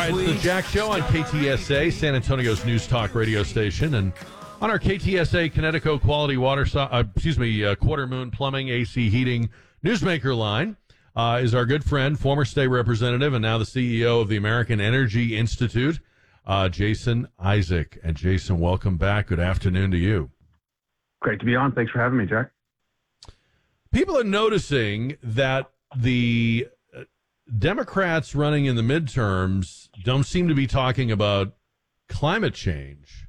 right, it's the Jack Show on KTSA, San Antonio's news talk radio station, and on our KTSA Connecticut Quality Water, Quarter Moon Plumbing AC Heating Newsmaker line is our good friend, former state representative, and now the CEO of the American Energy Institute, Jason Isaac. And Jason, welcome back. Good afternoon to you. Great to be on. Thanks for having me, Jack. People are noticing that the Democrats running in the midterms don't seem to be talking about climate change.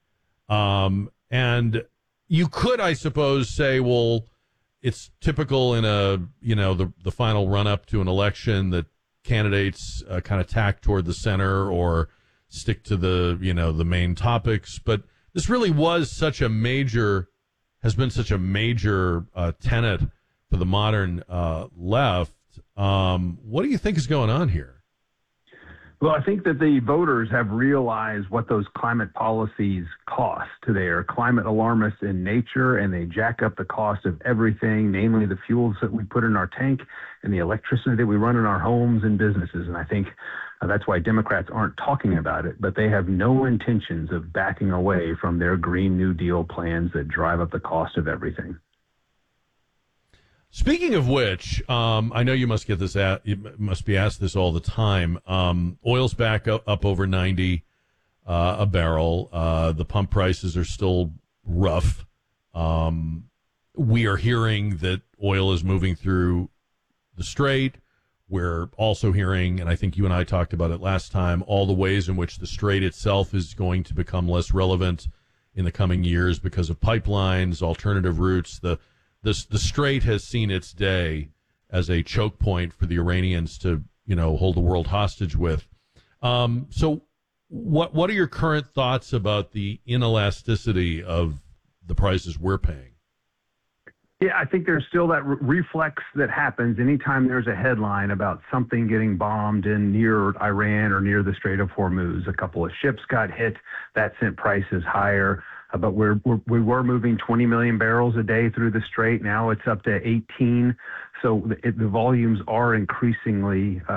And you could, I suppose, say, well, it's typical in the final run up to an election that candidates kind of tack toward the center or stick to the main topics. But this really has been such a major tenet for the modern left. What do you think is going on here? Well, I think that the voters have realized what those climate policies cost. They are climate alarmists in nature, and they jack up the cost of everything, namely the fuels that we put in our tank and the electricity that we run in our homes and businesses. And I think that's why Democrats aren't talking about it, but they have no intentions of backing away from their Green New Deal plans that drive up the cost of everything. Speaking of which, I know you must be asked this all the time. Oil's back up over 90 a barrel. The pump prices are still rough. We are hearing that oil is moving through the Strait. We're also hearing, and I think you and I talked about it last time, all the ways in which the Strait itself is going to become less relevant in the coming years because of pipelines, alternative routes. The Strait has seen its day as a choke point for the Iranians to, hold the world hostage with. So what are your current thoughts about the inelasticity of the prices we're paying? Yeah, I think there's still that reflex that happens anytime there's a headline about something getting bombed in near Iran or near the Strait of Hormuz. A couple of ships got hit. That sent prices higher. But we were moving 20 million barrels a day through the Strait. Now it's up to 18. So the volumes are increasingly